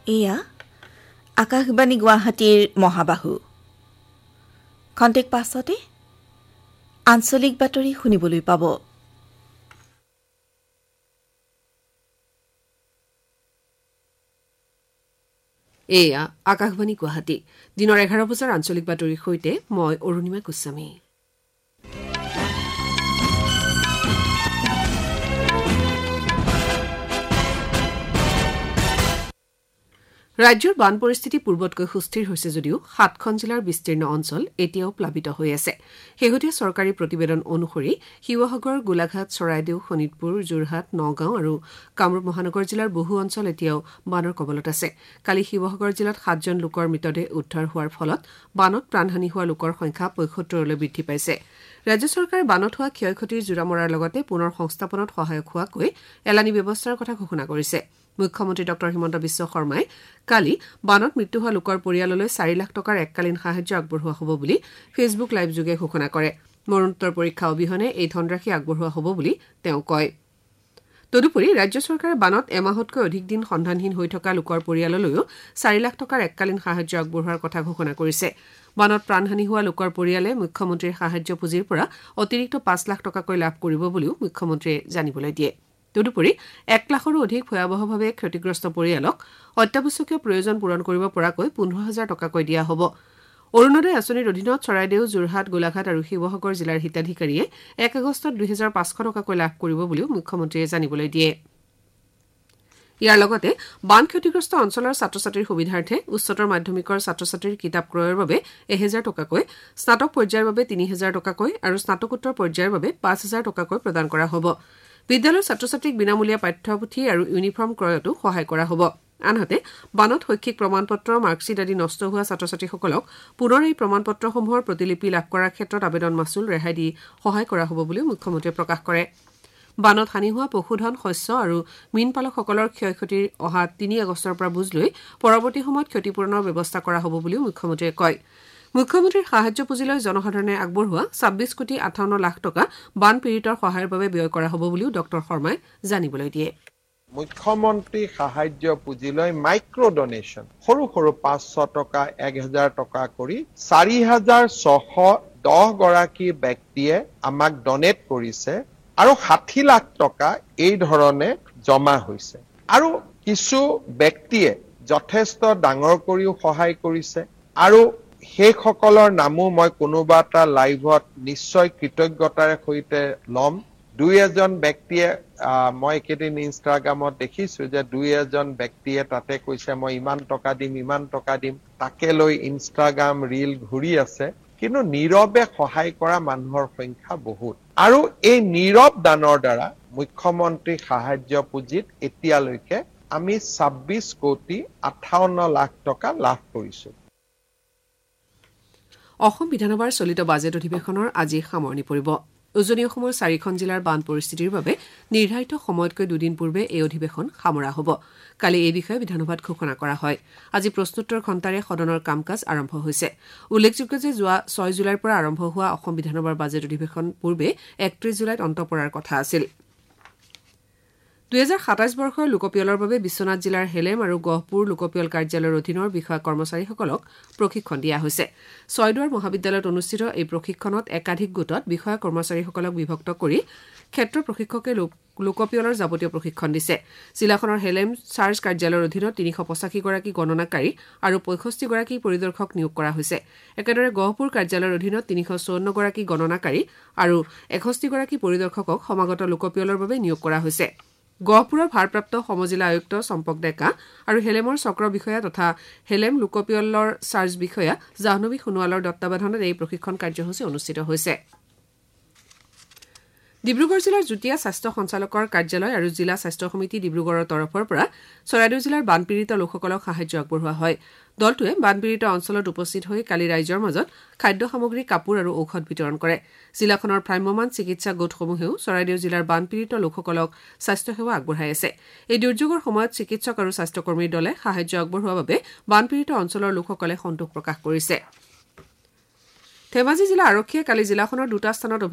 এয়া আকাশবাণী গুৱাহাটীৰ মহাবাহু খন্তেক পাছতে আঞ্চলিক বাতৰি শুনিবলৈ পাব। এয়া আকাশবাণী গুৱাহাটী দিনৰ 11 বজাৰ আঞ্চলিক বাতৰিৰ সৈতে মই অৰুণিমা গোস্বামী। ৰাজ্যৰ বান পৰিস্থিতি পূৰ্বতকৈ সুস্থিৰ হৈছে যদিও 7খন জিলাৰ বিস্তীৰ্ণ অঞ্চল এতিয়াও প্লাবিত হৈ আছে। শেহতীয়া চৰকাৰী প্ৰতিবেদন অনুসৰি শিৱসাগৰ, গোলাঘাট, চৰাইদেউ, শোণিতপুৰ, যোৰহাট, নগাঁও আৰু কামৰূপ মহানগৰ জিলাৰ বহু অঞ্চল এতিয়াও বানৰ কবলত আছে। কালি শিৱসাগৰ জিলাত 7জন লোকৰ মৃতদেহ উদ্ধাৰ হোৱাৰ ফলত বানত প্ৰাণহানি হোৱা লোকৰ সংখ্যা 75লৈ বৃদ্ধি পাইছে। ৰাজ্য চৰকাৰে বানত হোৱা ক্ষয় ক্ষতিৰ জোৰা মৰাৰ লগতে পুনৰ সংস্থাপনত সহায়ক হোৱাকৈ এলানি ব্যৱস্থাৰ কথা ঘোষণা কৰিছে। মুখ্যমন্ত্ৰী ড হিমন্ত বিশ্ব শৰ্মাই কালি বানত মৃত্যু হোৱা লোকৰ পৰিয়াললৈ 4 লাখ টকাৰ এককালীন সাহায্য আগবঢ়োৱা হ'ব বুলি ফেচবুক লাইভযোগে ঘোষণা কৰে। মৰণোত্তৰ পৰীক্ষা অবিহনে এই ধনৰাশি আগবঢ়োৱা হ'ব বুলি তেওঁ কয়। তদুপৰি ৰাজ্য চৰকাৰে বানত এমাহতকৈ অধিক দিন সন্ধানহীন হৈ থকা লোকৰ পৰিয়াললৈও 4 লাখ টকাৰ এককালীন সাহায্য আগবঢ়োৱাৰ কথা ঘোষণা কৰিছে। বানত প্ৰাণহানি হোৱা লোকৰ পৰিয়ালে মুখ্যমন্ত্ৰীৰ সাহায্য পুঁজিৰ পৰা অতিৰিক্ত 5 লাখ টকাকৈ লাভ কৰিব বুলিও মুখ্যমন্ত্ৰীয়ে জানিবলৈ দিয়ে। তদুপৰি 1 লাখৰো অধিক ভয়াৱহভাৱে ক্ষতিগ্ৰস্ত পৰিয়ালক অত্যাৱশ্যকীয় প্ৰয়োজন পূৰণ কৰিব পৰাকৈ 15,000 টকাকৈ দিয়া হ'ব। অৰুণোদয় আঁচনিৰ অধীনত চৰাইদেউ, যোৰহাট, গোলাঘাট আৰু শিৱসাগৰ জিলাৰ হিতাধিকাৰীয়ে 1 আগষ্টত 2,500 টকাকৈ লাভ কৰিব বুলিও মুখ্যমন্ত্ৰীয়ে জানিবলৈ দিয়ে। ইয়াৰ লগতে বান ক্ষতিগ্ৰস্ত অঞ্চলৰ ছাত্ৰ ছাত্ৰীৰ সুবিধাৰ্থে উচ্চতৰ মাধ্যমিকৰ ছাত্ৰ ছাত্ৰীৰ কিতাপ ক্ৰয়ৰ বাবে 1,000 টকাকৈ, স্নাতক পৰ্যায়ৰ বাবে 3,000 টকাকৈ আৰু স্নাতকোত্তৰ পৰ্যায়ৰ বাবে 5,000 টকাকৈ প্ৰদান কৰা হ'ব। বিদ্যালয়ৰ ছাত্ৰ ছাত্ৰীক বিনামূলীয়া পাঠ্যপুথি আৰু ইউনিফৰ্ম ক্ৰয়তো সহায় কৰা হ'ব। আনহাতে বানত শৈক্ষিক প্ৰমাণপত্ৰ, মাৰ্কশ্বিট আদি নষ্ট হোৱা ছাত্ৰ ছাত্ৰীসকলক পুনৰ এই প্ৰমাণপত্ৰসমূহৰ প্ৰতিলিপি লাভ কৰাৰ ক্ষেত্ৰত আবেদন মাচুল ৰেহাই দি সহায় কৰা হ'ব বুলিও মুখ্যমন্ত্ৰীয়ে প্ৰকাশ কৰে। বানত হানি হোৱা পশুধন, শস্য আৰু মীনপালকসকলৰ ক্ষয় ক্ষতিৰ অহা 3 আগষ্টৰ পৰা বুজ লৈ পৰৱৰ্তী সময়ত ক্ষতিপূৰণৰ ব্যৱস্থা কৰা হ'ব বুলিও মুখ্যমন্ত্ৰীয়ে কয়। মুখ্যমন্ত্ৰীৰ সাহায্য পুঁজিলৈ জনসাধাৰণে আগবঢ়োৱা 26,58 লাখ টকা বান পীড়িতৰ সহায়ৰ বাবে ব্যয় কৰা হ'ব বুলিও ড শৰ্মাই জানিবলৈ দিয়ে। মুখ্যমন্ত্ৰী সাহায্য পুঁজিলৈ মাইক্ৰ ডনেশ্যন সৰু সৰু 500 টকা, 1,000 টকা কৰি 4,610 গৰাকী ব্যক্তিয়ে আমাক ডনেট কৰিছে আৰু 60 লাখ টকা এই ধৰণে জমা হৈছে। আৰু কিছু ব্যক্তিয়ে যথেষ্ট ডাঙৰ কৰিও সহায় কৰিছে আৰু সেইসকলৰ নামো মই কোনোবা এটা লাইভত নিশ্চয় কৃতজ্ঞতাৰে সৈতে ল'ম। 2-এজন ব্যক্তিয়ে মই একেদিন ইনষ্টাগ্ৰামত দেখিছো যে 2-এজন ব্যক্তিয়ে তাতে কৈছে মই ইমান টকা দিম, তাকে লৈ ইনষ্টাগ্ৰাম ৰীল ঘূৰি আছে। কিন্তু নীৰৱে সহায় কৰা মানুহৰ সংখ্যা বহুত। আৰু এই নীৰৱ দানৰ দ্বাৰা মুখ্যমন্ত্ৰী সাহায্য পুঁজিত এতিয়ালৈকে আমি 26,58 লাখ টকা লাভ কৰিছো। অসম বিধানসভাৰ চলিত বাজেট অধিৱেশনৰ আজি সামৰণি পৰিব। উজনি অসমৰ 4খন জিলাৰ বান পৰিস্থিতিৰ বাবে নিৰ্ধাৰিত সময়তকৈ 2 দিন পূৰ্বে এই অধিৱেশন সামৰা হ'ব। কালি এই বিষয়ে বিধানসভাত ঘোষণা কৰা হয়। আজি প্ৰশ্নোত্তৰ ঘণ্টাৰে সদনৰ কাম কাজ আৰম্ভ হৈছে। উল্লেখযোগ্য যে যোৱা 6 জুলাইৰ পৰা আৰম্ভ হোৱা অসম বিধানসভাৰ বাজেট অধিৱেশন পূৰ্বে 31 জুলাইত অন্ত পৰাৰ কথা আছিল। 2027 বৰ্ষৰ লোকপিয়লৰ বাবে বিশ্বনাথ জিলাৰ হেলেম আৰু গহপুৰ লোকপিয়ল কাৰ্যালয়ৰ অধীনৰ বিষয়া কৰ্মচাৰীসকলক প্ৰশিক্ষণ দিয়া হৈছে। ছয়দুৱাৰ মহাবিদ্যালয়ত অনুষ্ঠিত এই প্ৰশিক্ষণত একাধিক গোটত বিষয়া কৰ্মচাৰীসকলক বিভক্ত কৰি ক্ষেত্ৰ প্ৰশিক্ষকে লোকপিয়লৰ যাৱতীয় প্ৰশিক্ষণ দিছে। জিলাখনৰ হেলেম চাৰ্জ কাৰ্যালয়ৰ অধীনত 385 গৰাকী গণনাকাৰী আৰু 65 গৰাকী পৰিদৰ্শক নিয়োগ কৰা হৈছে। একেদৰে গহপুৰ কাৰ্যালয়ৰ অধীনত 354 গৰাকী গণনাকাৰী আৰু 61 গৰাকী পৰিদৰ্শকক সমাগত লোকপিয়লৰ বাবে নিয়োগ কৰা হৈছে। গহপুৰৰ ভাৰপ্ৰাপ্ত সমজিলা আয়ুক্ত চম্পক ডেকা আৰু হেলেমৰ চক্ৰ বিষয়া তথা হেলেম লোকপিয়লৰ চাৰ্জ বিষয়া জাহ্নবী সোণোৱালৰ তত্বাৱধানত এই প্ৰশিক্ষণ কাৰ্যসূচী অনুষ্ঠিত হৈছে। ডিব্ৰুগড় জিলাৰ যুটীয়া স্বাস্থ্য সঞ্চালকৰ কাৰ্যালয় আৰু জিলা স্বাস্থ্য সমিতি ডিব্ৰুগড়ৰ তৰফৰ পৰা চৰাইদেউ জিলাৰ বানপীড়িত লোকসকলক সাহায্য আগবঢ়োৱা হয়। দলটোৱে বানপীড়িত অঞ্চলত উপস্থিত হৈ কালি ৰাইজৰ মাজত খাদ্য সামগ্ৰী, কাপোৰ আৰু ঔষধ বিতৰণ কৰে। জিলাখনৰ ভ্ৰাম্যমাণ চিকিৎসা গোটসমূহেও চৰাইদেউ জিলাৰ বানপীড়িত লোকসকলক স্বাস্থ্যসেৱা আগবঢ়াই আছে। এই দুৰ্যোগৰ সময়ত চিকিৎসক আৰু স্বাস্থ্যকৰ্মীৰ দলে সাহায্য আগবঢ়োৱাৰ বাবে বানপীড়িত অঞ্চলৰ লোকসকলে সন্তোষ প্ৰকাশ কৰিছে। ধেমাজি জিলা আৰক্ষীয়ে কালি জিলাখনৰ 2টা স্থানত